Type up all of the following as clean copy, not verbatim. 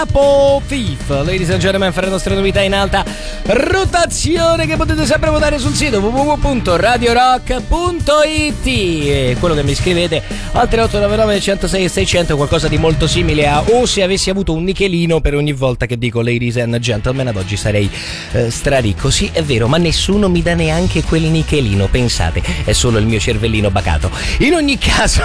Apo Thief. Ladies and gentlemen, fra le nostre novità in alta rotazione che potete sempre votare sul sito www.radiorock.it e quello che mi scrivete al 3899 106 600 qualcosa di molto simile a o se avessi avuto un nichelino per ogni volta che dico ladies and gentlemen ad oggi sarei straricco. Sì, è vero, ma nessuno mi dà neanche quel nichelino, pensate, è solo il mio cervellino bacato. In ogni caso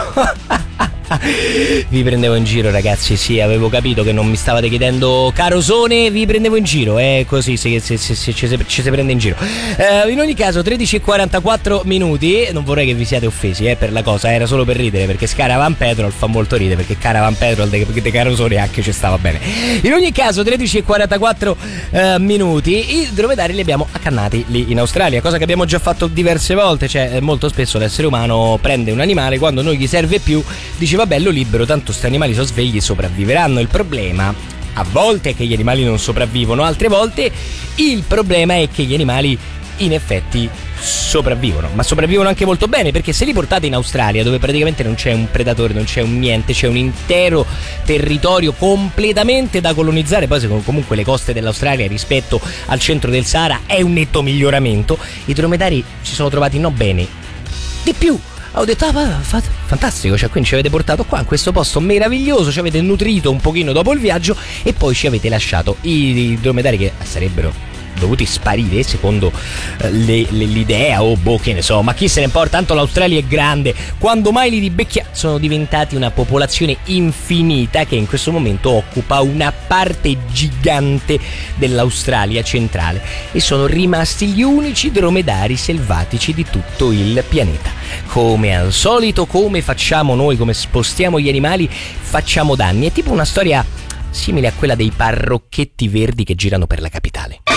vi prendevo in giro, ragazzi, sì, avevo capito che non mi stavate chiedendo carosone, vi prendevo in giro, è così ci si prende in giro. In ogni caso 13:44 minuti, non vorrei che vi siate offesi per la cosa, era solo per ridere, perché Caravan Petrol fa molto ridere, perché Caravan Petrol de carosone anche ci stava bene. In ogni caso 13:44 minuti, i dromedari li abbiamo accannati lì in Australia, cosa che abbiamo già fatto diverse volte, cioè molto spesso l'essere umano prende un animale quando non gli serve più, dice vabbè lo libero, tanto sti animali sono svegli, sopravviveranno. Il problema a volte è che gli animali non sopravvivono, altre volte il problema è che gli animali in effetti sopravvivono, ma sopravvivono anche molto bene, perché se li portate in Australia dove praticamente non c'è un predatore, non c'è un niente, c'è un intero territorio completamente da colonizzare, poi secondo comunque le coste dell'Australia rispetto al centro del Sahara è un netto miglioramento, i dromedari si sono trovati no bene, di più ho detto fantastico, cioè quindi ci avete portato qua in questo posto meraviglioso, ci avete nutrito un pochino dopo il viaggio e poi ci avete lasciato i dromedari che sarebbero dovuti sparire secondo l'idea o che ne so, ma chi se ne importa, tanto l'Australia è grande, quando mai li ribecchia, sono diventati una popolazione infinita che in questo momento occupa una parte gigante dell'Australia centrale e sono rimasti gli unici dromedari selvatici di tutto il pianeta. Come al solito, come facciamo noi, come spostiamo gli animali, facciamo danni, è tipo una storia simile a quella dei parrocchetti verdi che girano per la capitale.